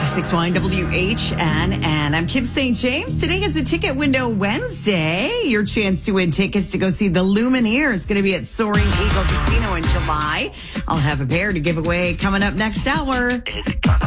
96.1 WHN, and I'm Kim St. James. Today is a Ticket Window Wednesday. Your chance to win tickets to go see the Lumineers. It's going to be at Soaring Eagle Casino in July. I'll have a pair to give away coming up next hour.